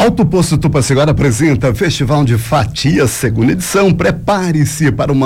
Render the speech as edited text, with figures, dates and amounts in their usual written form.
Alto Posto Tupaciguara apresenta Festival de Fatias, segunda edição. Prepare-se para uma